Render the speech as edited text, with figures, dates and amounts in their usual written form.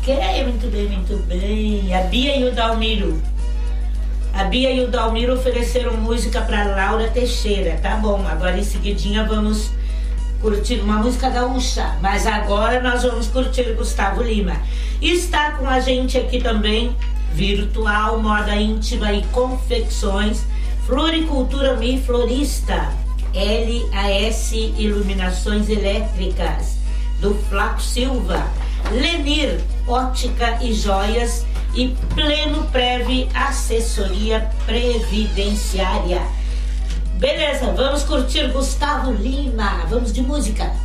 Ok, muito bem, muito bem. A Bia e o Dalmiro. A Bia e o Dalmiro ofereceram música para Laura Teixeira. Tá bom, agora em seguidinha vamos curtir uma música gaúcha. Mas agora nós vamos curtir Gustavo Lima. Está com a gente aqui também, virtual, moda íntima e confecções, Floricultura Mi Florista, LAS Iluminações Elétricas, do Flaco Silva, Lenir Ótica e Joias e Pleno Prev Assessoria Previdenciária. Beleza, vamos curtir Gustavo Lima, vamos de música.